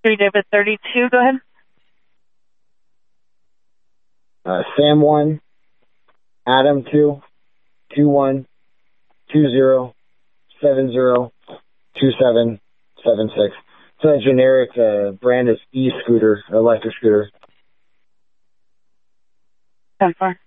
3 David 32, go ahead. Sam 1, Adam 2, 21, 20, 70, 2776. It's a generic brand is e-scooter, electric scooter. 10-4.